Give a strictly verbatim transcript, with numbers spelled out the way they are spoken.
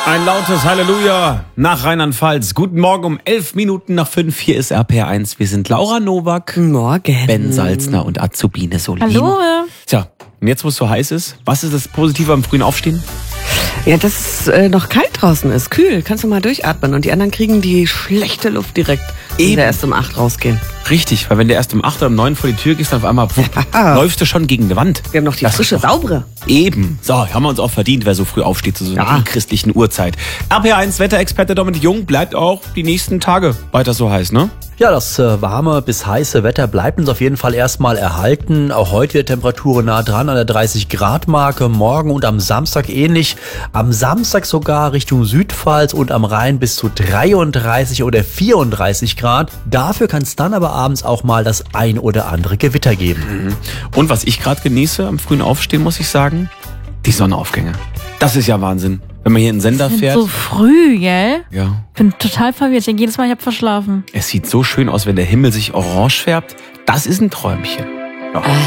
Ein lautes Halleluja nach Rheinland-Pfalz. Guten Morgen um elf Minuten nach fünf. Hier ist R P R eins. Wir sind Laura Nowak, Morgen. Ben Salzner und Azubine Solin. Hallo. Tja, und jetzt, wo es so heiß ist, was ist das Positive am frühen Aufstehen? Ja, dass es äh, noch kalt draußen ist. Kühl. Kannst du mal durchatmen. Und die anderen kriegen die schlechte Luft direkt, wenn Eben. wir erst um acht rausgehen. Richtig, weil wenn du erst um acht oder um neun vor die Tür gehst, dann auf einmal wupp, Ja. läufst du schon gegen eine Wand. Wir haben noch die Das ist frische, doch- saubere. Eben. So, haben wir uns auch verdient, wer so früh aufsteht zu so einer Ja. unchristlichen Uhrzeit. R P R eins Wetterexperte Dominik Jung bleibt auch die nächsten Tage weiter so heiß, ne? Ja, das äh, warme bis heiße Wetter bleibt uns auf jeden Fall erstmal erhalten. Auch heute wieder Temperaturen nah dran an der dreißig Grad Marke. Morgen und am Samstag ähnlich. Am Samstag sogar Richtung Südpfalz und am Rhein bis zu dreiunddreißig oder vierunddreißig Grad. Dafür kann es dann aber abends auch mal das ein oder andere Gewitter geben. Und was ich gerade genieße am frühen Aufstehen, muss ich sagen, die Sonnenaufgänge. Das ist ja Wahnsinn. Wenn man hier einen Sender fährt. So früh, gell? Ja. Bin total verwirrt. Ich denke jedes Mal, ich habe verschlafen. Es sieht so schön aus, wenn der Himmel sich orange färbt. Das ist ein Träumchen. Ja.